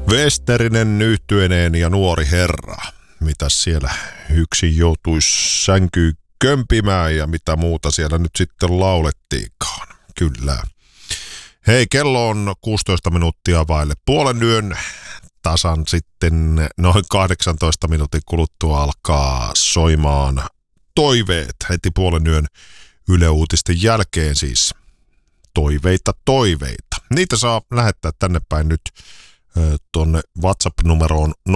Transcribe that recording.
Westerinen yhtyeineen ja nuori herra. Mitä siellä yksin joutuisi sänkyyn kömpimään ja mitä muuta siellä nyt sitten laulettiinkaan. Kyllä. Hei, kello on 16 minuuttia vaille puolen yön. Tasan sitten noin 18 minuutin kuluttua alkaa soimaan toiveet heti puolen yön Yle Uutisten jälkeen siis. Toiveita. Niitä saa lähettää tänne päin nyt tuonne WhatsApp-numeroon